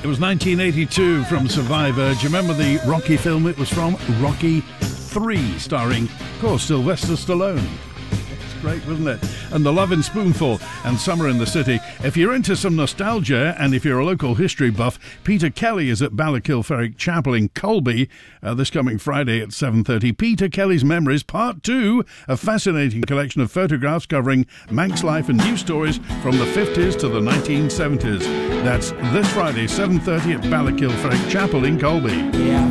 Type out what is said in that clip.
It was 1982 from Survivor. Do you remember the Rocky film it was from? Rocky 3, starring, of course, Sylvester Stallone. Great, wasn't it? And The Lovin' Spoonful and Summer in the City. If you're into some nostalgia and if you're a local history buff, Peter Kelly is at Ballakilferrick Chapel in Colby this coming Friday at 7:30. Peter Kelly's Memories Part 2, a fascinating collection of photographs covering Manx life and news stories from the 50s to the 1970s. That's this Friday, 7:30 at Ballakilferrick Chapel in Colby. Yeah.